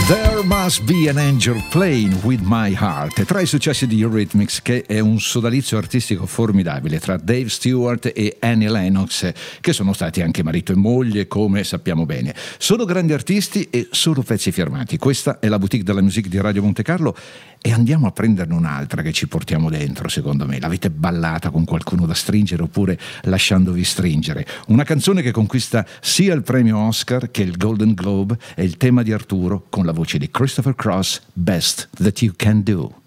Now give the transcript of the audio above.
There Must Be an Angel Playing With My Heart, tra i successi di Eurythmics, che è un sodalizio artistico formidabile tra Dave Stewart e Annie Lennox, che sono stati anche marito e moglie, come sappiamo bene. Sono grandi artisti e solo pezzi firmati. Questa è la boutique della musique di Radio Monte Carlo e andiamo a prenderne un'altra che ci portiamo dentro, secondo me. L'avete ballata con qualcuno da stringere oppure lasciandovi stringere? Una canzone che conquista sia il premio Oscar che il Golden Globe, è il tema di Arturo con la voce di Christopher Cross, Best That You Can Do.